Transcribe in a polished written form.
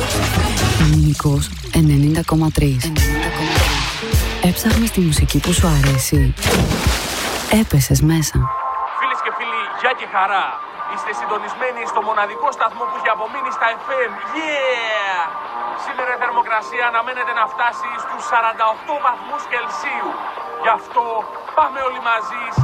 Ελληνικός 90,3. Έψαχνες τη μουσική που σου αρέσει. Έπεσες μέσα. Φίλες και φίλοι, γεια και χαρά. Είστε συντονισμένοι στο μοναδικό σταθμό που έχει απομείνει στα FM. Yeah! Σήμερα η θερμοκρασία αναμένεται να φτάσει στους 48 βαθμούς Κελσίου. Γι' αυτό πάμε όλοι μαζί